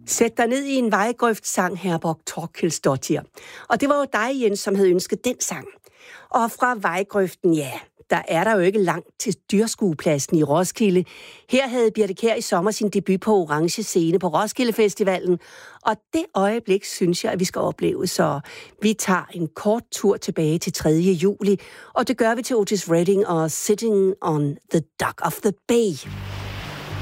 Sæt dig ned i en vejgrøft, sang Herborg Thorkildsdottir. Og det var jo dig, Jens, som havde ønsket den sang. Og fra vejgrøften, ja, der er der jo ikke langt til dyrskuepladsen i Roskilde. Her havde Birthe Kjær i sommer sin debut på Orange Scene på Roskilde Festivalen. Og det øjeblik synes jeg, at vi skal opleve, så vi tager en kort tur tilbage til 3. juli. Og det gør vi til Otis Redding og Sitting on the Dock of the Bay.